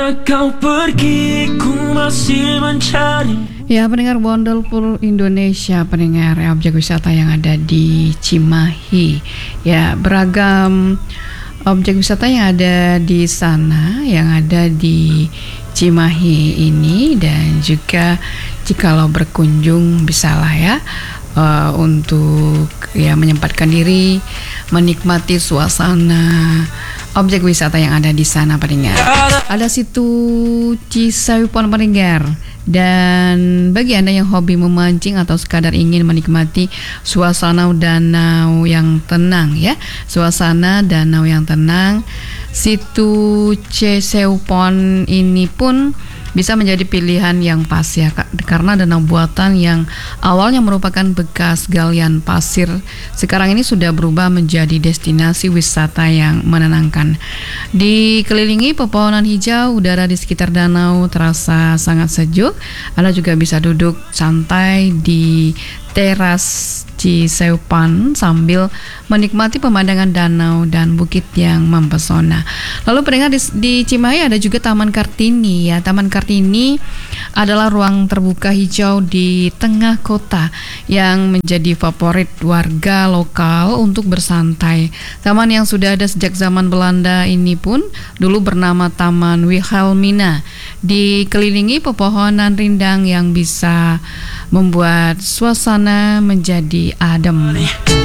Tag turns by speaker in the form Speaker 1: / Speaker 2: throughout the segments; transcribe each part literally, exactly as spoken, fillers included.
Speaker 1: Kemana kau pergi, ku masih mencari.
Speaker 2: Ya, pendengar Wonderful Indonesia, pendengar ya, objek wisata yang ada di Cimahi. Ya, beragam objek wisata yang ada di sana, yang ada di Cimahi ini, dan juga jikalau berkunjung bisalah ya uh, untuk ya menyempatkan diri menikmati suasana objek wisata yang ada di sana, pendengar. Ada situ Cisayupon, pendengar. Dan bagi Anda yang hobi memancing atau sekadar ingin menikmati suasana danau yang tenang ya, suasana danau yang tenang, situ Cisayupon ini pun bisa menjadi pilihan yang pas ya, karena danau buatan yang awalnya merupakan bekas galian pasir sekarang ini sudah berubah menjadi destinasi wisata yang menenangkan. Dikelilingi pepohonan hijau, udara di sekitar danau terasa sangat sejuk. Anda juga bisa duduk santai di teras Cisayupon sambil menikmati pemandangan danau dan bukit yang mempesona. Lalu pendengar, di, di Cimahi ada juga Taman Kartini ya. Taman Kartini adalah ruang terbuka hijau di tengah kota yang menjadi favorit warga lokal untuk bersantai. Taman yang sudah ada sejak zaman Belanda ini pun dulu bernama Taman Wilhelmina, dikelilingi pepohonan rindang yang bisa membuat suasana menjadi adem.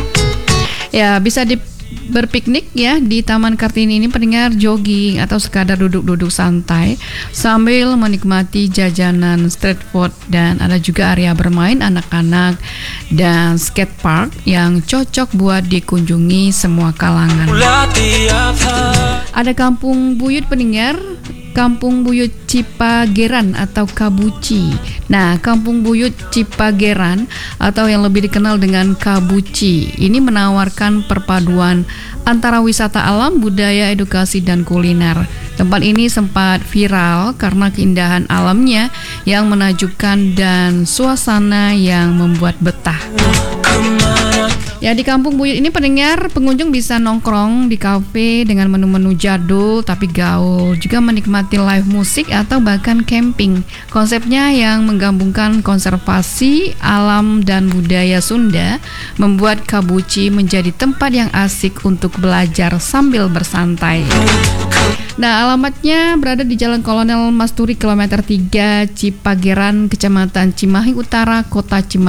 Speaker 2: Ya, bisa di berpiknik ya di Taman Kartini ini, pendengar, jogging atau sekadar duduk-duduk santai sambil menikmati jajanan street food, dan ada juga area bermain anak-anak dan skate park yang cocok buat dikunjungi semua kalangan. Ada Kampung Buyut, pendengar, Kampung Buyut Cipageran atau Kabuci. Nah, Kampung Buyut Cipageran atau yang lebih dikenal dengan Kabuci ini menawarkan perpaduan antara wisata alam, budaya, edukasi, dan kuliner. Tempat ini sempat viral karena keindahan alamnya yang menakjubkan dan suasana yang membuat betah. Ya, di Kampung Buyut ini, pendengar, pengunjung bisa nongkrong di kafe dengan menu-menu jadul tapi gaul, juga menikmati live musik atau bahkan camping. Konsepnya yang menggabungkan konservasi alam dan budaya Sunda membuat Kabuci menjadi tempat yang asik untuk belajar sambil bersantai. Nah, alamatnya berada di Jalan Kolonel Masturi kilometer tiga, Cipageran, Kecamatan Cimahi Utara, Kota Cimahi.